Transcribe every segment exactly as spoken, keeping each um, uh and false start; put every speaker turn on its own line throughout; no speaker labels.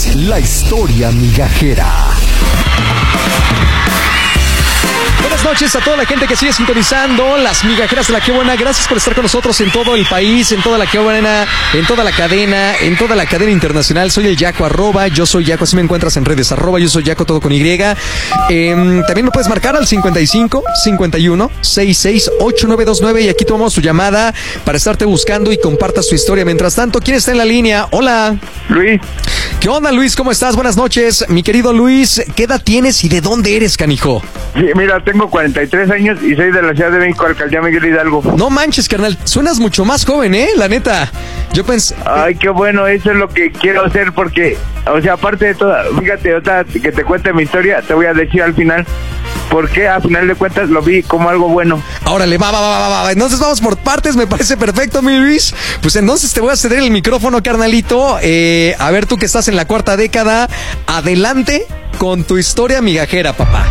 es la historia migajera. Buenas noches a toda la gente que sigue sintonizando Las Migajeras de la Qué Buena. Gracias por estar con nosotros en todo el país, en toda la Qué Buena, en toda la cadena, en toda la cadena internacional. Soy el Yaco, arroba, yo soy Yaco, así me encuentras en redes, arroba, yo soy Yaco, todo con Y. Eh, también me puedes marcar al cincuenta y cinco, cincuenta y uno, sesenta y seis, ochenta y nueve veintinueve y aquí tomamos tu llamada para estarte buscando y compartas tu historia. Mientras tanto, ¿quién está en la línea? Hola.
Luis.
¿Qué onda, Luis? ¿Cómo estás? Buenas noches. Mi querido Luis, ¿qué edad tienes y de dónde eres, canijo?
Sí, mira, tengo cuarenta y tres años y soy de la Ciudad de México, Alcaldía Miguel Hidalgo.
No manches, carnal, suenas mucho más joven, ¿eh? La neta. Yo pensé...
Ay, qué bueno, eso es lo que quiero hacer porque, o sea, aparte de todo, fíjate, otra que te cuente mi historia, te voy a decir al final por qué, a final de cuentas, lo vi como algo bueno.
Órale, va, va, va, va, va. Entonces vamos por partes, me parece perfecto, mi Luis. Pues entonces te voy a ceder el micrófono, carnalito. Eh, a ver, tú que estás en la cuarta década, adelante con tu historia migajera, papá.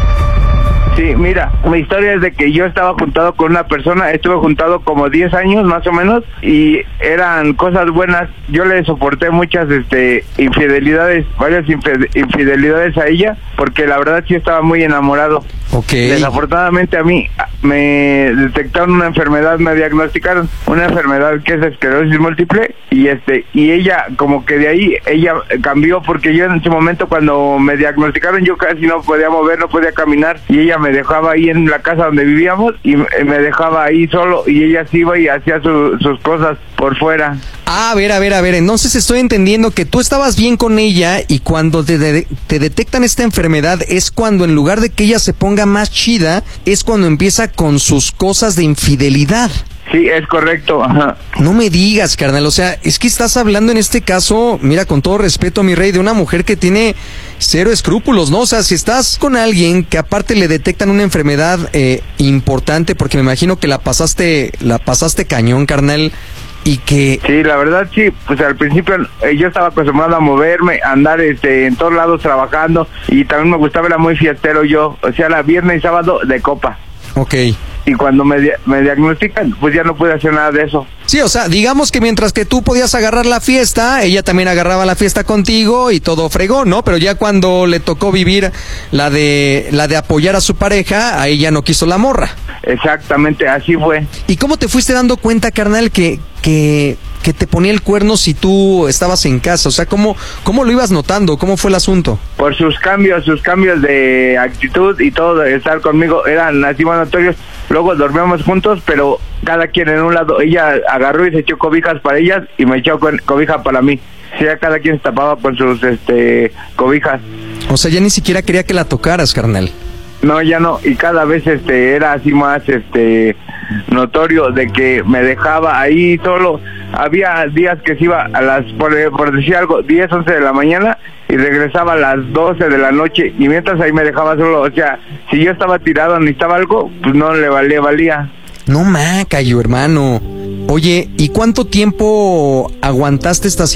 Sí, mira, mi historia es de que yo estaba juntado con una persona, estuve juntado como diez años más o menos y eran cosas buenas. Yo le soporté muchas este infidelidades, varias infidelidades a ella, porque la verdad sí estaba muy enamorado.
Okay.
Desafortunadamente a mí me detectaron una enfermedad, me diagnosticaron una enfermedad que es esclerosis múltiple y este y ella como que de ahí ella cambió, porque yo en ese momento cuando me diagnosticaron yo casi no podía mover, no podía caminar y ella me dejaba ahí en la casa donde vivíamos y me dejaba ahí solo y ella se iba y hacía su, sus cosas por fuera.
Ah, a ver, a ver, a ver, entonces estoy entendiendo que tú estabas bien con ella y cuando te, de, te detectan esta enfermedad es cuando en lugar de que ella se ponga más chida, es cuando empieza con sus cosas de infidelidad.
Sí, es correcto, ajá.
No me digas, carnal, o sea, es que estás hablando en este caso, mira, con todo respeto, mi rey, de una mujer que tiene cero escrúpulos, ¿no? O sea, si estás con alguien que aparte le detectan una enfermedad eh, importante, porque me imagino que la pasaste, la pasaste cañón, carnal, y que...
Sí, la verdad sí, pues al principio eh, yo estaba acostumbrado a moverme, a andar este, en todos lados trabajando, y también me gustaba, era muy fiestero yo, o sea, la viernes y sábado de copa.
Ok.
Y cuando me, me diagnostican, pues ya no pude hacer nada de eso.
Sí, o sea, digamos que mientras que tú podías agarrar la fiesta, ella también agarraba la fiesta contigo y todo fregó, ¿no? Pero ya cuando le tocó vivir la de la de apoyar a su pareja, a ella no quiso la morra.
Exactamente, así fue.
¿Y cómo te fuiste dando cuenta, carnal, que que que te ponía el cuerno si tú estabas en casa? O sea, ¿cómo cómo lo ibas notando? ¿Cómo fue el asunto?
Por sus cambios, sus cambios de actitud y todo, de estar conmigo, eran así más notorios. Luego dormíamos juntos, pero cada quien en un lado. Ella agarró y se echó cobijas para ellas y me echó con, cobija para mí. O sea, cada quien se tapaba con sus este cobijas.
O sea, ya ni siquiera quería que la tocaras, carnal.
No, ya no, y cada vez este era así más este notorio de que me dejaba ahí solo. Había días que se iba a las, por, por decir algo, diez, once de la mañana y regresaba a las doce de la noche y mientras ahí me dejaba solo. O sea, si yo estaba tirado, necesitaba algo, pues no le valía, valía.
No macayo, hermano. Oye, ¿y cuánto tiempo aguantaste esta situación?